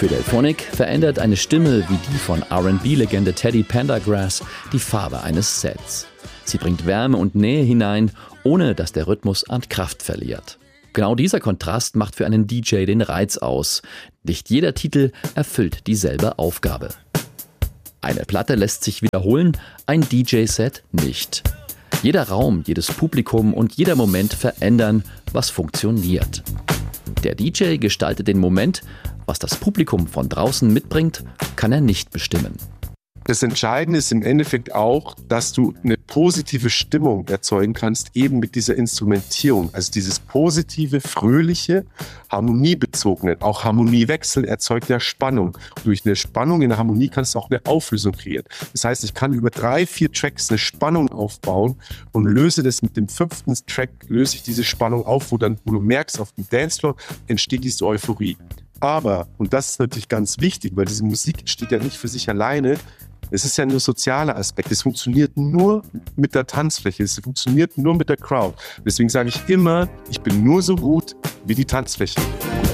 Für Delphonic verändert eine Stimme wie die von R&B-Legende Teddy Pendergrass die Farbe eines Sets. Sie bringt Wärme und Nähe hinein, ohne dass der Rhythmus an Kraft verliert. Genau dieser Kontrast macht für einen DJ den Reiz aus. Nicht jeder Titel erfüllt dieselbe Aufgabe. Eine Platte lässt sich wiederholen, ein DJ-Set nicht. Jeder Raum, jedes Publikum und jeder Moment verändern, was funktioniert. Der DJ gestaltet den Moment, was das Publikum von draußen mitbringt, kann er nicht bestimmen. Das Entscheidende ist im Endeffekt auch, dass du eine positive Stimmung erzeugen kannst, eben mit dieser Instrumentierung. Also dieses positive, fröhliche, harmoniebezogene, auch Harmoniewechsel erzeugt ja Spannung. Durch eine Spannung in der Harmonie kannst du auch eine Auflösung kreieren. Das heißt, ich kann über 3-4 Tracks eine Spannung aufbauen und löse das mit dem 5. Track, löse ich diese Spannung auf, wo du merkst, auf dem Dancefloor entsteht diese Euphorie. Aber, und das ist natürlich ganz wichtig, weil diese Musik steht ja nicht für sich alleine, es ist ja nur sozialer Aspekt. Es funktioniert nur mit der Tanzfläche. Es funktioniert nur mit der Crowd. Deswegen sage ich immer, ich bin nur so gut wie die Tanzfläche.